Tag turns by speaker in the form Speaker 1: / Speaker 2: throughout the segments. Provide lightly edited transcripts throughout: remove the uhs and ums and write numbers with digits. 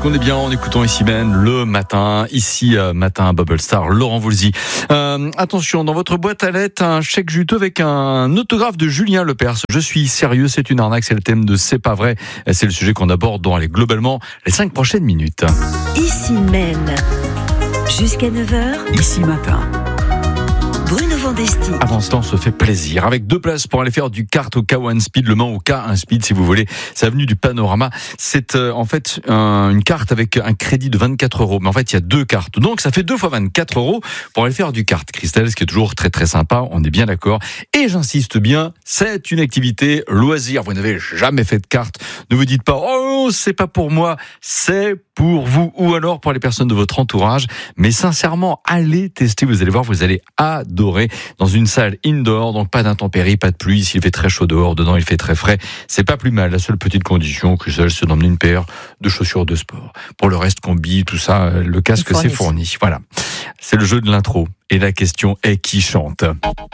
Speaker 1: qu'on est bien en écoutant ici Ben le matin, matin Bubble Star, Laurent Voulzy. Attention, dans votre boîte à lettres, un chèque juteux avec un autographe de Julien Lepers. Je suis sérieux, c'est une arnaque, c'est le thème de C'est pas vrai. C'est le sujet qu'on aborde dans globalement les 5 prochaines minutes.
Speaker 2: Ici même, jusqu'à 9h,
Speaker 3: Ici matin.
Speaker 2: Bruno Vandesti.
Speaker 1: Avant ce temps, on se fait plaisir. Avec 2 places pour aller faire du kart au K1 Speed, Le Mans au K1 Speed, si vous voulez. C'est avenue du Panorama. C'est en fait une carte avec un crédit de 24 €. Mais en fait, il y a 2 cartes. Donc, ça fait 2 fois 24 € pour aller faire du kart. Christelle, ce qui est toujours très très sympa. On est bien d'accord. Et j'insiste bien, c'est une activité loisir. Vous n'avez jamais fait de kart. Ne vous dites pas, oh, c'est pas pour moi. C'est pour vous ou alors pour les personnes de votre entourage. Mais sincèrement, allez tester. Vous allez voir, vous allez adorer. Dans une salle indoor, donc pas d'intempéries, pas de pluie. S'il fait très chaud dehors, dedans il fait très frais. C'est pas plus mal. La seule petite condition, Christelle, c'est d'emmener une paire de chaussures de sport. Pour le reste, combi, tout ça, le casque c'est fourni. Voilà. C'est le jeu de l'intro. Et la question est qui chante ?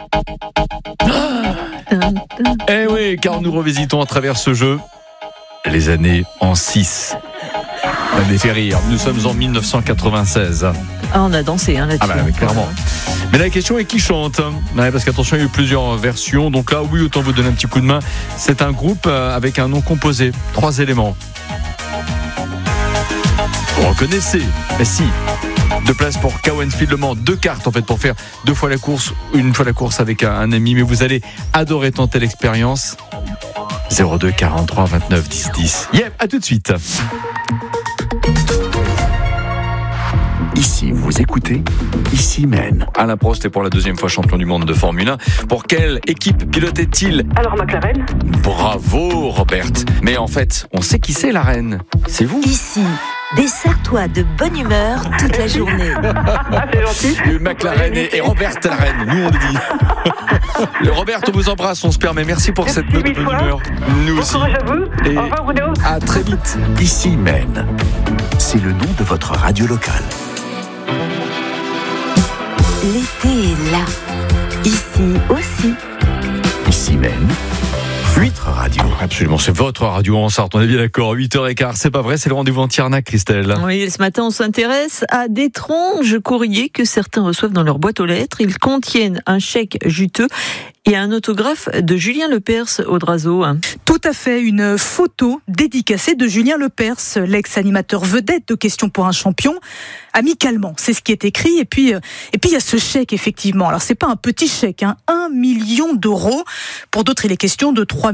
Speaker 1: Eh oui, car nous revisitons à travers ce jeu les années en 6. Ça me fait rire. Nous sommes en 1996.
Speaker 4: Ah, on a dansé là-dessus.
Speaker 1: Ah bah oui, clairement. Mais la question est qui chante ? Ouais, parce qu'attention, il y a eu plusieurs versions. Donc là, oui, autant vous donner un petit coup de main. C'est un groupe avec un nom composé. 3 éléments. Vous reconnaissez ? Mais si. 2 places pour K1 Speed Le Mans, 2 cartes en fait pour faire 2 fois la course, une fois la course avec un ami. Mais vous allez adorer tenter l'expérience. 02 43 29 10 10. Yeah, à tout de suite.
Speaker 3: Ici, vous écoutez Ici mène.
Speaker 1: Alain Prost est pour la 2e fois champion du monde de Formule 1. Pour quelle équipe pilotait-il ?
Speaker 5: Alors McLaren.
Speaker 1: Bravo Robert. Mais en fait, on sait qui c'est la reine. C'est vous.
Speaker 2: Ici, dessert-toi de bonne humeur toute la journée.
Speaker 5: C'est gentil.
Speaker 1: McLaren et Robert la reine. Nous on le dit. Le Robert, on vous embrasse, on se permet. Merci pour cette note de bonne humeur. Nous
Speaker 5: Bon
Speaker 1: aussi.
Speaker 5: courage à vous.
Speaker 1: Et
Speaker 5: au revoir Bruno.
Speaker 1: à très vite.
Speaker 3: Ici mène. C'est le nom de votre radio locale.
Speaker 2: L'été est là. Ici aussi.
Speaker 3: Ici mène. Votre radio.
Speaker 1: Absolument, c'est votre radio en Sarthe, on est bien d'accord. 8h15, c'est pas vrai, c'est le rendez-vous anti-arnaque, Christelle.
Speaker 4: Oui, ce matin, on s'intéresse à d'étranges courriers que certains reçoivent dans leur boîte aux lettres. Ils contiennent un chèque juteux et un autographe de Julien Lepers au Drazo.
Speaker 6: Tout à fait, une photo dédicacée de Julien Lepers, l'ex-animateur vedette de Questions pour un champion, amicalement. C'est ce qui est écrit. Et puis il y a ce chèque, effectivement. Alors, c'est pas un petit chèque, 1 million d'euros. Pour d'autres, il est question de 3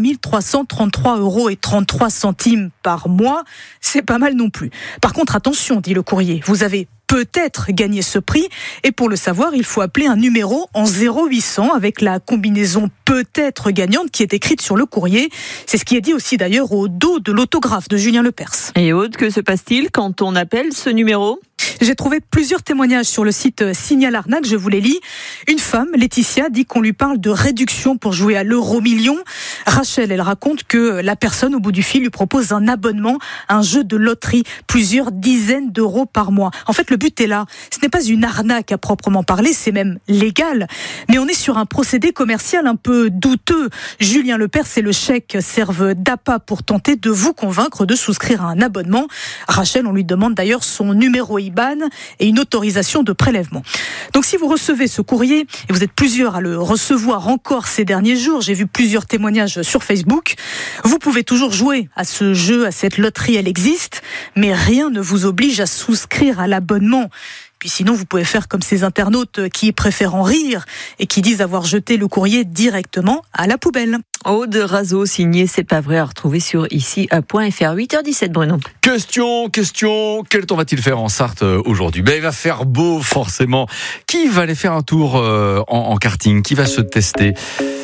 Speaker 6: 333 € et 33 centimes par mois. C'est pas mal non plus. Par contre, attention, dit le courrier, vous avez peut-être gagné ce prix, et pour le savoir, il faut appeler un numéro en 0800 avec la combinaison peut-être gagnante qui est écrite sur le courrier. C'est ce qui est dit aussi d'ailleurs au dos de l'autographe de Julien Lepers.
Speaker 4: Et Aude, que se passe-t-il quand on appelle ce numéro ?
Speaker 6: J'ai trouvé plusieurs témoignages sur le site Signal Arnaque, je vous les lis. Une femme, Laetitia, dit qu'on lui parle de réduction pour jouer à l'euro-million. Rachel, elle raconte que la personne au bout du fil lui propose un abonnement à un jeu de loterie, plusieurs dizaines d'euros par mois. En fait, le but est là. Ce n'est pas une arnaque à proprement parler, c'est même légal. Mais on est sur un procédé commercial un peu douteux. Julien Lepers et le chèque servent d'appât pour tenter de vous convaincre de souscrire à un abonnement. Rachel, on lui demande d'ailleurs son numéro IBAN et une autorisation de prélèvement. Donc si vous recevez ce courrier, et vous êtes plusieurs à le recevoir encore ces derniers jours, j'ai vu plusieurs témoignages sur Facebook, vous pouvez toujours jouer à ce jeu, à cette loterie, elle existe, mais rien ne vous oblige à souscrire à l'abonnement. Puis sinon, vous pouvez faire comme ces internautes qui préfèrent en rire et qui disent avoir jeté le courrier directement à la poubelle.
Speaker 4: Aude Razo, signé C'est pas vrai, à retrouver sur ici.fr. 8h17, Bruno.
Speaker 1: Question, quel temps va-t-il faire en Sarthe aujourd'hui ? Ben, il va faire beau, forcément. Qui va aller faire un tour en karting ? Qui va se tester ?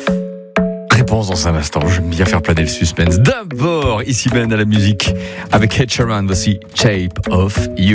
Speaker 1: Réponse dans un instant, j'aime bien faire planer le suspense. D'abord, ici Ben à la musique, avec Ed Sheeran, voici Shape of You.